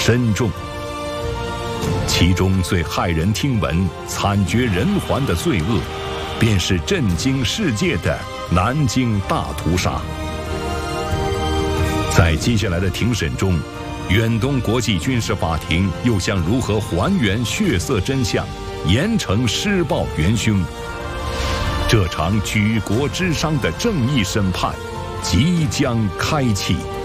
深重。其中最骇人听闻、惨绝人寰的罪恶，便是震惊世界的南京大屠杀。在接下来的庭审中，远东国际军事法庭又将如何还原血色真相，严惩施暴元凶？这场举国之殇的正义审判即将开启。